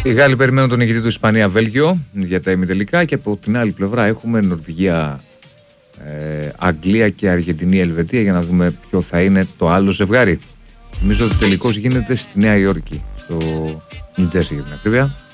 Οι Γάλλοι περιμένουν τον νικητή του Ισπανία-Βέλγιο για τα ημιτελικά και από την άλλη πλευρά έχουμε Νορβηγία, Αγγλία και Αργεντινή-Ελβετία για να δούμε ποιο θα είναι το άλλο ζευγάρι. Νομίζω ότι τελικώς γίνεται στη Νέα Υόρκη, στο Νιου Τζέρσι για την ακρίβεια.